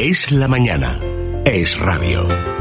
Es la mañana. Es radio.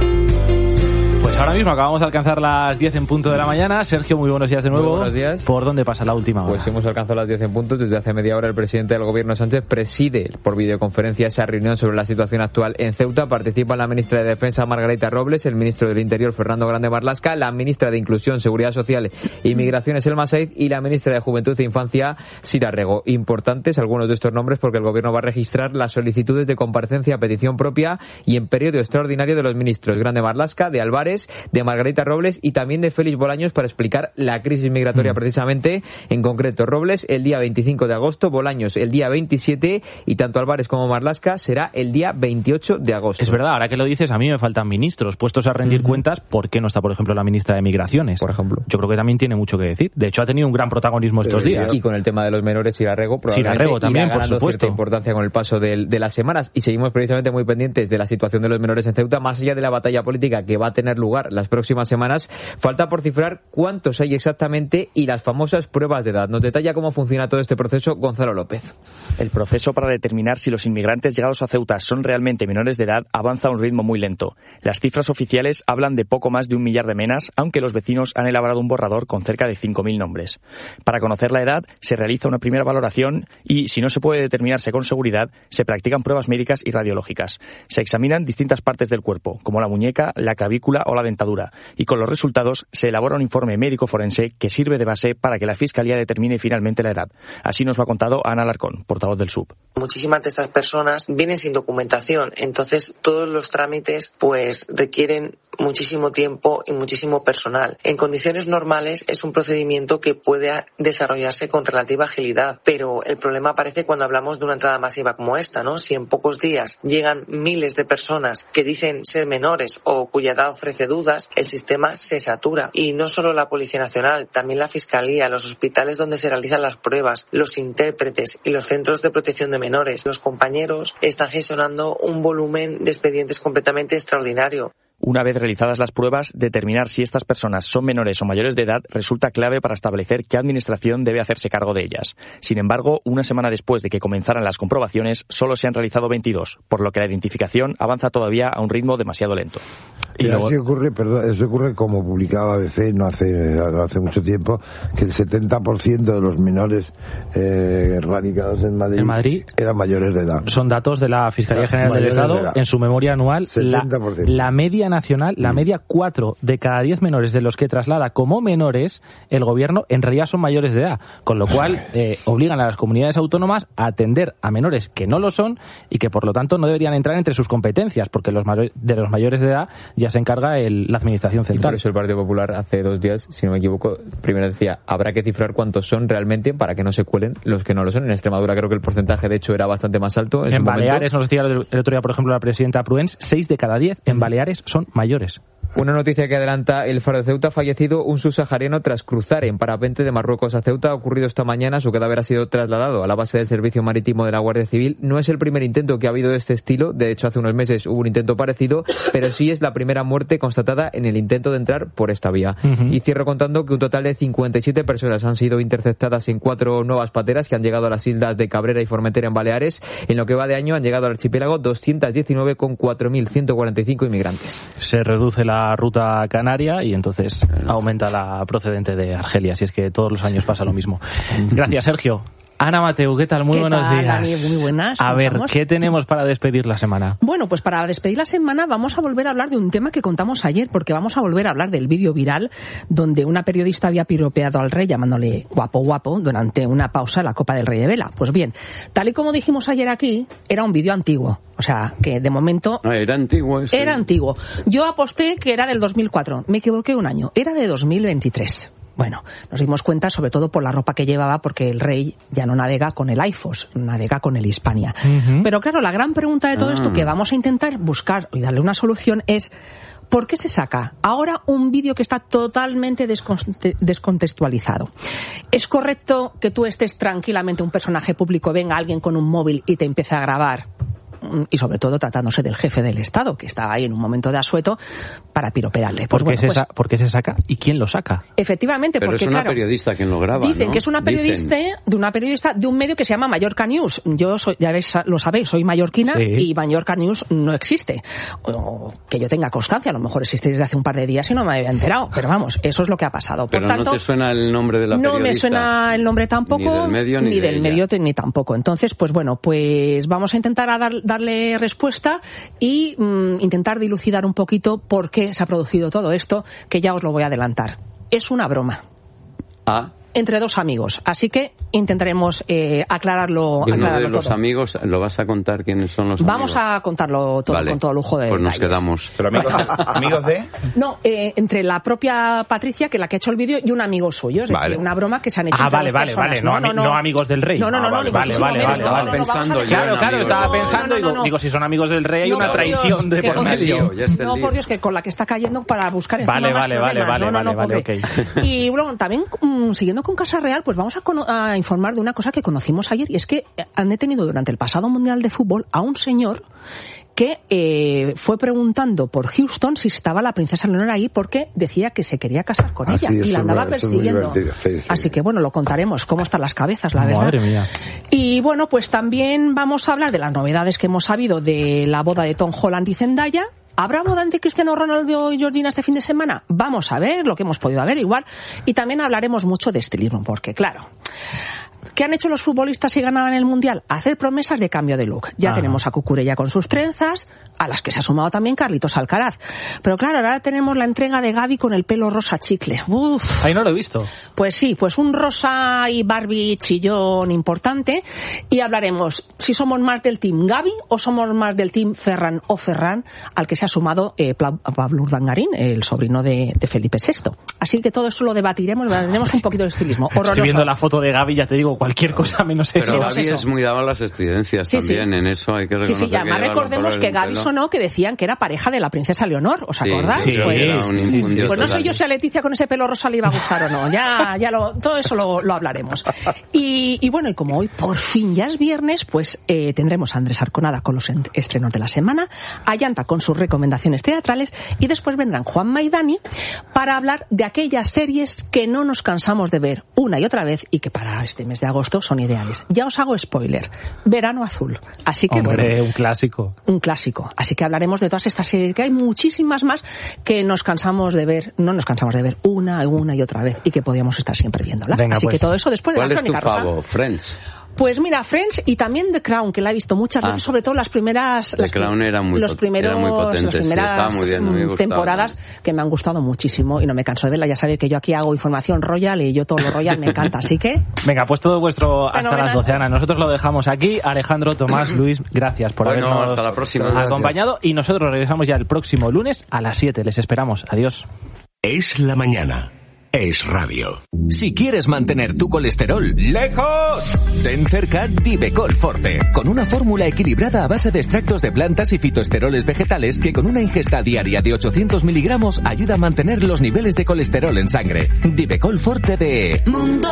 Pues ahora mismo acabamos de alcanzar las 10 en punto de la mañana. Sergio, muy buenos días de nuevo. Muy buenos días. ¿Por dónde pasa la última hora? Pues hemos alcanzado las 10 en punto. Desde hace media hora el presidente del gobierno, Sánchez, preside por videoconferencia esa reunión sobre la situación actual en Ceuta. Participan la ministra de Defensa, Margarita Robles, el ministro del Interior, Fernando Grande Marlaska, la ministra de Inclusión, Seguridad Social y Migraciones, Elma Said, y la ministra de Juventud e Infancia, Sira Rego. Importantes algunos de estos nombres porque el gobierno va a registrar las solicitudes de comparecencia a petición propia y en periodo extraordinario de los ministros Grande Marlaska, de Álvarez, de Margarita Robles y también de Félix Bolaños para explicar la crisis migratoria precisamente. En concreto, Robles el día 25 de agosto, Bolaños el día 27 y tanto Álvarez como Marlaska será el día 28 de agosto. Es verdad, ahora que lo dices, a mí me faltan ministros puestos a rendir cuentas. ¿Por qué no está, por ejemplo, la ministra de Migraciones? Por ejemplo. Yo creo que también tiene mucho que decir. De hecho, ha tenido un gran protagonismo estos días. Y con el tema de los menores, Sira Rego probablemente también, irá ganando por supuesto, cierta importancia con el paso de las semanas. Y seguimos precisamente muy pendientes de la situación de los menores en Ceuta, más allá de la batalla política que va a tener lugar las próximas semanas. Falta por cifrar cuántos hay exactamente y las famosas pruebas de edad. Nos detalla cómo funciona todo este proceso Gonzalo López. El proceso para determinar si los inmigrantes llegados a Ceuta son realmente menores de edad avanza a un ritmo muy lento. Las cifras oficiales hablan de poco más de 1 millar de menas, aunque los vecinos han elaborado un borrador con cerca de 5.000 nombres. Para conocer la edad se realiza una primera valoración y, si no se puede determinarse con seguridad, se practican pruebas médicas y radiológicas. Se examinan distintas partes del cuerpo, como la muñeca, la clavícula o la dentadura, y con los resultados se elabora un informe médico forense que sirve de base para que la Fiscalía determine finalmente la edad. Así nos lo ha contado Ana Alarcón, portavoz del SUB. Muchísimas de estas personas vienen sin documentación, entonces todos los trámites pues requieren muchísimo tiempo y muchísimo personal. En condiciones normales es un procedimiento que puede desarrollarse con relativa agilidad, pero el problema aparece cuando hablamos de una entrada masiva como esta, ¿no? Si en pocos días llegan miles de personas que dicen ser menores o cuya edad ofrece dudas, el sistema se satura. Y no solo la Policía Nacional, también la Fiscalía, los hospitales donde se realizan las pruebas, los intérpretes y los centros de protección de menores. Los compañeros están gestionando un volumen de expedientes completamente extraordinario. Una vez realizadas las pruebas, determinar si estas personas son menores o mayores de edad resulta clave para establecer qué administración debe hacerse cargo de ellas. Sin embargo, una semana después de que comenzaran las comprobaciones, solo se han realizado 22, por lo que la identificación avanza todavía a un ritmo demasiado lento. Y luego... eso ocurre como publicaba ABC no hace mucho tiempo, que el 70% de los menores radicados en Madrid eran mayores de edad. Son datos de la Fiscalía General del Estado en su memoria anual. 70%. La media nacional, la media 4 de cada 10 menores de los que traslada como menores el gobierno en realidad son mayores de edad, con lo cual obligan a las comunidades autónomas a atender a menores que no lo son y que por lo tanto no deberían entrar entre sus competencias, porque de los mayores de edad ya se encarga la administración central. Y por eso el Partido Popular hace 2 días, si no me equivoco, primero decía, habrá que cifrar cuántos son realmente para que no se cuelen los que no lo son. En Extremadura creo que el porcentaje de hecho era bastante más alto. En Baleares, nos decía el otro día, por ejemplo, la presidenta Pruens, 6 de cada 10 en Baleares son mayores. Una noticia que adelanta el Faro de Ceuta: ha fallecido un subsahariano tras cruzar en parapente de Marruecos a Ceuta. Ha ocurrido esta mañana, su cadáver ha sido trasladado a la base del Servicio Marítimo de la Guardia Civil. No es el primer intento que ha habido de este estilo, de hecho hace unos meses hubo un intento parecido, pero sí es la primera muerte constatada en el intento de entrar por esta vía. Y cierro contando que un total de 57 personas han sido interceptadas en 4 nuevas pateras que han llegado a las islas de Cabrera y Formentera en Baleares. En lo que va de año han llegado al archipiélago 219 con 4.145 inmigrantes. Se reduce la ruta canaria y entonces aumenta la procedente de Argelia, si es que todos los años pasa lo mismo. Gracias, Sergio. Ana Mateu, ¿qué tal? Muy buenos días. Dani? Muy buenas. A ver, ¿qué tenemos para despedir la semana? Bueno, pues para despedir la semana vamos a volver a hablar de un tema que contamos ayer, porque vamos a volver a hablar del vídeo viral donde una periodista había piropeado al rey llamándole guapo durante una pausa en la Copa del Rey de Vela. Pues bien, tal y como dijimos ayer aquí, era un vídeo antiguo. O sea, que de momento... Era antiguo. Sí. Era antiguo. Yo aposté que era del 2004. Me equivoqué un año. Era de 2023. Bueno, nos dimos cuenta sobre todo por la ropa que llevaba, porque el rey ya no navega con el IFOS, navega con el Hispania. Pero claro, la gran pregunta de todo esto que vamos a intentar buscar y darle una solución es: ¿por qué se saca ahora un vídeo que está totalmente descontextualizado? ¿Es correcto que tú estés tranquilamente, un personaje público, venga alguien con un móvil y te empiece a grabar? y sobre todo tratándose del jefe del Estado, que estaba ahí en un momento de asueto para piropearle. Pues ¿Por qué se saca? ¿Y quién lo saca? Efectivamente, pero porque es una periodista quien lo graba, dicen, ¿no? Que es una periodista de un medio que se llama Mallorca News. Yo lo sabéis, soy mallorquina, sí. Y Mallorca News no existe. O que yo tenga constancia, a lo mejor existe desde hace un par de días y no me había enterado. Pero vamos, eso es lo que ha pasado. Pero por tanto, ¿no te suena el nombre de la periodista? No me suena el nombre tampoco. Ni del medio ni del medio ni tampoco. Entonces, pues bueno, pues vamos a intentar darle respuesta y intentar dilucidar un poquito por qué se ha producido todo esto, que ya os lo voy a adelantar. Es una broma. Entre dos amigos, así que intentaremos aclararlo. Y uno de los todo. Amigos, ¿lo vas a contar quiénes son los amigos? Vamos a contarlo todo, vale, con todo lujo de pues detalles. Nos quedamos. ¿Pero amigos de? No, entre la propia Patricia, que es la que ha hecho el vídeo, y un amigo suyo, es decir, una broma que se han hecho entre dos personas. No amigos del rey. No, estaba pensando yo. Claro, estaba pensando, digo, si son amigos del rey hay una traición de por medio. No, por Dios, que con la que está cayendo para buscar encima más problemas. Vale, ok. Y bueno, también, siguiendo con Casa Real, pues vamos a informar de una cosa que conocimos ayer, y es que han detenido durante el pasado Mundial de Fútbol a un señor que fue preguntando por Houston si estaba la princesa Leonor ahí, porque decía que se quería casar con ella y la andaba persiguiendo. Sí. Así que bueno, lo contaremos, cómo están las cabezas, la verdad. Madre mía. Y bueno, pues también vamos a hablar de las novedades que hemos sabido de la boda de Tom Holland y Zendaya. ¿Habrá boda entre Cristiano Ronaldo y Georgina este fin de semana? Vamos a ver lo que hemos podido averiguar. Y también hablaremos mucho de estilismo, porque claro, ¿qué han hecho los futbolistas si ganaban el Mundial? Hacer promesas de cambio de look. Ya tenemos a Cucurella con sus trenzas, a las que se ha sumado también Carlitos Alcaraz. Pero claro, ahora tenemos la entrega de Gavi con el pelo rosa chicle. Uf. Ahí no lo he visto. Pues sí, pues un rosa y Barbie chillón importante. Y hablaremos si somos más del team Gavi o somos más del team Ferran o Ferran, al que se ha sumado Pablo Urdangarín, el sobrino de Felipe VI. Así que todo eso lo debatiremos un poquito de estilismo. Horroroso. Estoy viendo la foto de Gavi, ya te digo, cualquier cosa menos eso. Pero Gavi es muy dado a las estridencias también, en eso hay que reconocer. Sí, además recordemos que Gavi sonó que decían que era pareja de la princesa Leonor, ¿os acordáis? Sí, pues no sé yo si a Leticia con ese pelo rosa le iba a gustar o no, todo eso lo hablaremos. Y bueno, y como hoy por fin ya es viernes, pues tendremos a Andrés Arconada con los estrenos de la semana, a Yanta con sus recomendaciones teatrales, y después vendrán Juanma y Dani para hablar de aquellas series que no nos cansamos de ver una y otra vez y que para este mes de agosto son ideales. Ya os hago spoiler. Verano Azul. Así que Hombre, un clásico. Un clásico. Así que hablaremos de todas estas series, que hay muchísimas más que no nos cansamos de ver una y otra vez, y que podíamos estar siempre viéndolas. Venga, así pues, que todo eso después de la crónica rosa. ¿Cuál es tu favor? Friends. Pues mira, Friends y también The Crown, que la he visto muchas veces, sobre todo las primeras... The Crown era muy potente, las primeras muy bien, temporadas que me han gustado muchísimo y no me canso de verla. Ya sabéis que yo aquí hago información royal y yo todo lo royal me encanta, así que... Venga, pues todo vuestro hasta las 12, Ana. Nosotros lo dejamos aquí. Alejandro, Tomás, Luis, gracias por habernos hasta la próxima. acompañado, y nosotros regresamos ya el próximo lunes a las 7. Les esperamos. Adiós. Es la mañana. Es radio. Si quieres mantener tu colesterol lejos, ten cerca Divecol Forte, con una fórmula equilibrada a base de extractos de plantas y fitoesteroles vegetales que con una ingesta diaria de 800 miligramos ayuda a mantener los niveles de colesterol en sangre. Divecol Forte de Mundo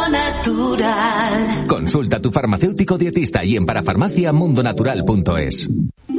Natural. Consulta a tu farmacéutico dietista y en parafarmacia mundonatural.es.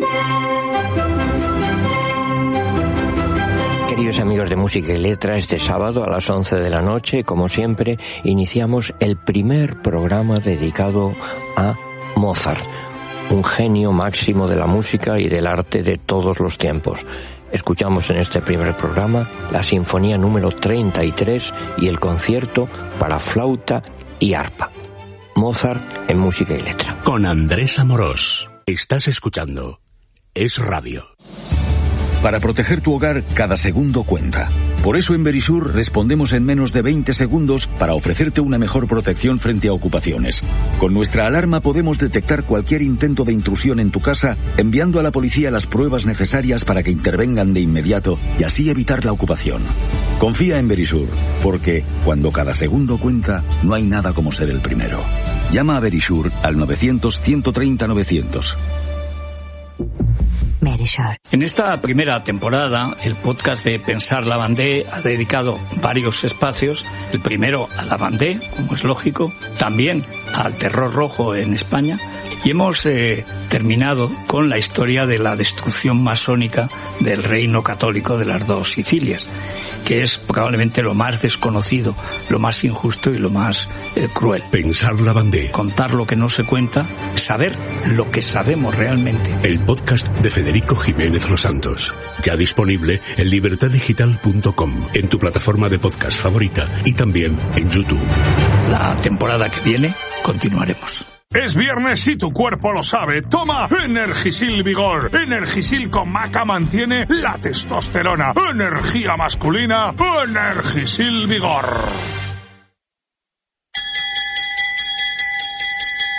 Queridos amigos de Música y Letra, este sábado a las 11 de la noche, como siempre, iniciamos el primer programa dedicado a Mozart, un genio máximo de la música y del arte de todos los tiempos. Escuchamos en este primer programa la Sinfonía número 33 y el concierto para flauta y arpa. Mozart en Música y Letra. Con Andrés Amorós. Estás escuchando Es Radio. Para proteger tu hogar, cada segundo cuenta. Por eso en Verisur respondemos en menos de 20 segundos para ofrecerte una mejor protección frente a ocupaciones. Con nuestra alarma podemos detectar cualquier intento de intrusión en tu casa, enviando a la policía las pruebas necesarias para que intervengan de inmediato y así evitar la ocupación. Confía en Verisur, porque cuando cada segundo cuenta, no hay nada como ser el primero. Llama a Verisur al 900-130-900. En esta primera temporada, el podcast de Pensar la Bandé ha dedicado varios espacios. El primero a la Bandé, como es lógico, también al terror rojo en España, Y hemos terminado con la historia de la destrucción masónica del reino católico de las dos Sicilias, que es probablemente lo más desconocido, lo más injusto y lo más cruel. Pensar la Bandé. Contar lo que no se cuenta, saber lo que sabemos realmente. El podcast de Federico Jiménez Los Santos. Ya disponible en libertaddigital.com, en tu plataforma de podcast favorita y también en YouTube. La temporada que viene continuaremos. Es viernes y tu cuerpo lo sabe. Toma Energisil Vigor. Energisil con maca mantiene la testosterona. Energía masculina. Energisil Vigor.